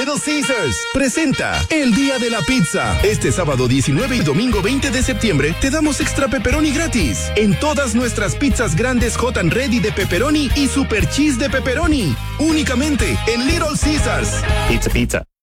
Little Caesars presenta el Día de la Pizza. Este sábado 19 y domingo 20 de septiembre te damos extra pepperoni gratis en todas nuestras pizzas grandes Hot and Ready de pepperoni y Super Cheese de pepperoni. Únicamente en Little Caesars. Pizza, pizza.